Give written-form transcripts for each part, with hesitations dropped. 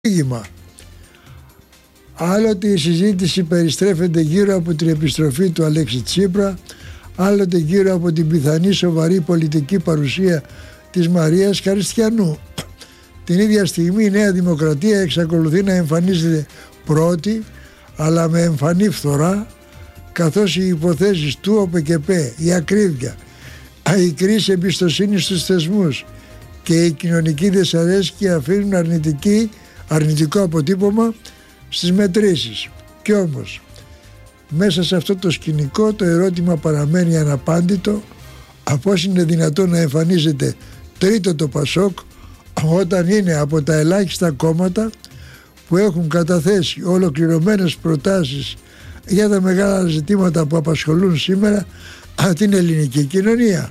Άλλοτε η συζήτηση περιστρέφεται γύρω από την επιστροφή του Αλέξη Τσίπρα, άλλοτε γύρω από την πιθανή σοβαρή πολιτική παρουσία της Μαρίας Χαριστιανού. Την ίδια στιγμή η Νέα Δημοκρατία εξακολουθεί να εμφανίζεται πρώτη, αλλά με εμφανή φθορά, καθώς οι υποθέσεις του ΟΠΕΚΕΠΕ, η ακρίβεια, η κρίση εμπιστοσύνης στους θεσμούς και η κοινωνική δυσαρέσκεια αφήνουν αρνητικό αποτύπωμα στις μετρήσεις. Κι όμως, μέσα σε αυτό το σκηνικό το ερώτημα παραμένει αναπάντητο: πώς είναι δυνατόν να εμφανίζεται τρίτο το ΠΑΣΟΚ όταν είναι από τα ελάχιστα κόμματα που έχουν καταθέσει ολοκληρωμένες προτάσεις για τα μεγάλα ζητήματα που απασχολούν σήμερα την ελληνική κοινωνία.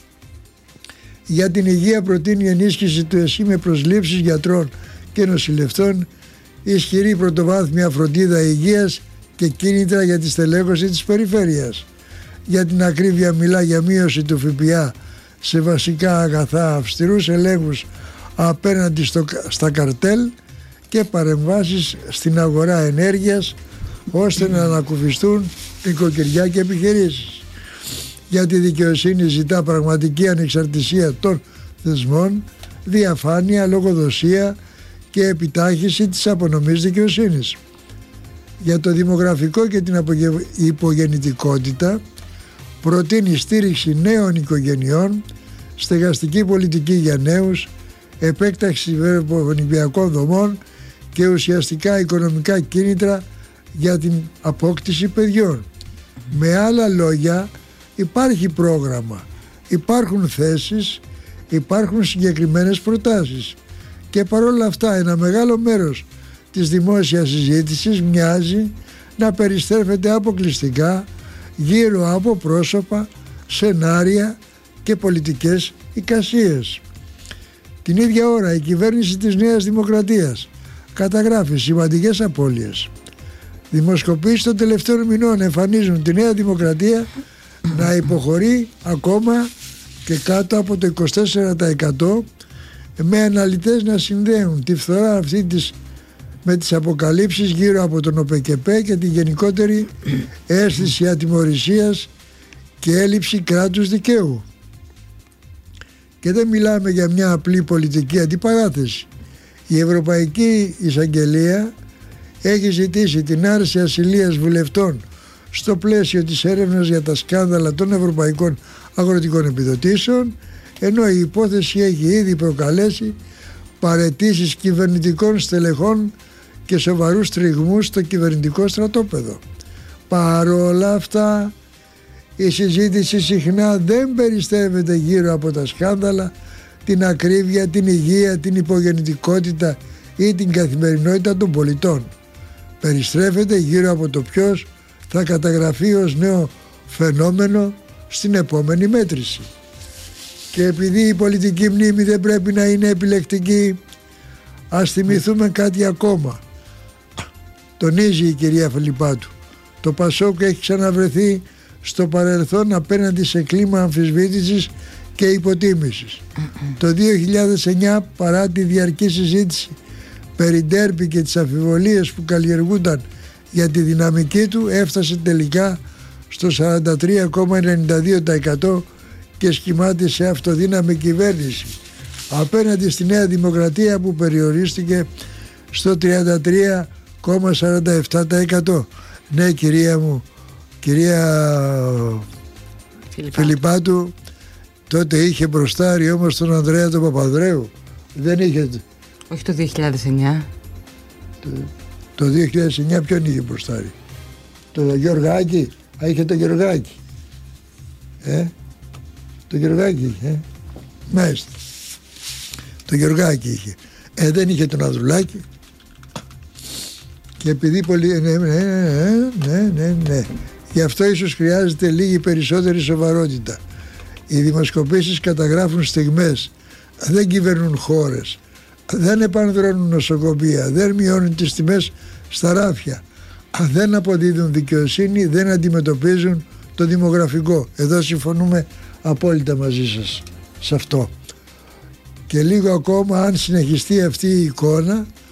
Για την υγεία προτείνει ενίσχυση του ΕΣΥ με προσλήψεις γιατρών και νοσηλευτών, ισχυρή πρωτοβάθμια φροντίδα υγείας και κίνητρα για τη στελέχωση της περιφέρειας. Για την ακρίβεια μιλά για μείωση του ΦΠΑ σε βασικά αγαθά, αυστηρούς ελέγχους απέναντι στα καρτέλ και παρεμβάσεις στην αγορά ενέργειας ώστε να ανακουφιστούν νοικοκυριά και επιχειρήσεις. Για τη δικαιοσύνη ζητά πραγματική ανεξαρτησία των θεσμών, διαφάνεια, λογοδοσία και επιτάχυση της απονομής δικαιοσύνης. Για το δημογραφικό και την υπογεννητικότητα προτείνει στήριξη νέων οικογενειών, στεγαστική πολιτική για νέους, επέκταξη νηπιακών δομών και ουσιαστικά οικονομικά κίνητρα για την απόκτηση παιδιών. Με άλλα λόγια, υπάρχει πρόγραμμα, υπάρχουν θέσεις, υπάρχουν συγκεκριμένες προτάσεις και παρόλα αυτά ένα μεγάλο μέρος της δημόσιας συζήτησης μοιάζει να περιστρέφεται αποκλειστικά γύρω από πρόσωπα, σενάρια και πολιτικές εικασίες. Την ίδια ώρα η κυβέρνηση της Νέας Δημοκρατίας καταγράφει σημαντικές απώλειες. Δημοσκοπήσεις των τελευταίων μηνών εμφανίζουν τη Νέα Δημοκρατία να υποχωρεί ακόμα και κάτω από το 24%, με αναλυτές να συνδέουν τη φθορά αυτή με τις αποκαλύψεις γύρω από τον ΟΠΕΚΕΠΕ και τη γενικότερη αίσθηση ατιμωρησίας και έλλειψη κράτους δικαίου. Και δεν μιλάμε για μια απλή πολιτική αντιπαράθεση. Η Ευρωπαϊκή Εισαγγελία έχει ζητήσει την άρση ασυλίας βουλευτών στο πλαίσιο της έρευνας για τα σκάνδαλα των ευρωπαϊκών αγροτικών επιδοτήσεων, ενώ η υπόθεση έχει ήδη προκαλέσει παραιτήσεις κυβερνητικών στελεχών και σοβαρούς τριγμούς στο κυβερνητικό στρατόπεδο. Παρόλα αυτά, η συζήτηση συχνά δεν περιστρέφεται γύρω από τα σκάνδαλα, την ακρίβεια, την υγεία, την υπογεννητικότητα ή την καθημερινότητα των πολιτών. Περιστρέφεται γύρω από το ποιος θα καταγραφεί ως νέο φαινόμενο στην επόμενη μέτρηση. Και επειδή η πολιτική μνήμη δεν πρέπει να είναι επιλεκτική, ας θυμηθούμε κάτι ακόμα. Τονίζει η κυρία Φιλιππάτου, το ΠΑΣΟΚ έχει ξαναβρεθεί στο παρελθόν απέναντι σε κλίμα αμφισβήτησης και υποτίμησης. Το 2009, παρά τη διαρκή συζήτηση περί ντέρμπι και τις αμφιβολίες που καλλιεργούνταν για τη δυναμική του, έφτασε τελικά στο 43,92% και σχημάτισε αυτοδύναμη κυβέρνηση απέναντι στη Νέα Δημοκρατία που περιορίστηκε στο 33,47%. Ναι, κυρία μου, κυρία Φιλιππάτου, τότε είχε μπροστάρει όμως τον Ανδρέα τον Παπανδρέου. Δεν είχε. Όχι το 2009. Το 2009 ποιον είχε μπροστάρει? Το Γεωργάκη. Είχε το Γεωργάκη. Το Γεωργάκη είχε. Μάλιστα. Το Γεωργάκη είχε. Δεν είχε τον Ανδρουλάκη. Και επειδή πολύ... Ναι. Γι' αυτό ίσως χρειάζεται λίγη περισσότερη σοβαρότητα. Οι δημοσκοπήσεις καταγράφουν στιγμές, δεν κυβερνούν χώρες, δεν επανδρώνουν νοσοκομεία, δεν μειώνουν τις τιμές στα ράφια, δεν αποδίδουν δικαιοσύνη, δεν αντιμετωπίζουν το δημογραφικό. Εδώ συμφωνούμε απόλυτα μαζί σας σε αυτό. Και λίγο ακόμα, αν συνεχιστεί αυτή η εικόνα,